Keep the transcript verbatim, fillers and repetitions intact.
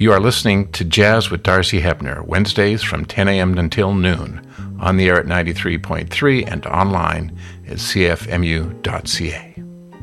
You are listening to Jazz with Darcy Hebner, Wednesdays from ten a.m. until noon, on the air at ninety-three point three and online at c f m u dot c a.